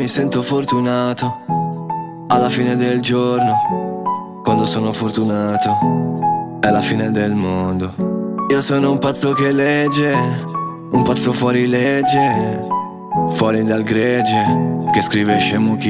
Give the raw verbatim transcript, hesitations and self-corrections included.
mi sento fortunato. Alla fine del giorno, quando sono fortunato, è la fine del mondo. Io sono un pazzo che legge, un pazzo fuori legge, fuori dal gregge, che scrive scemo chi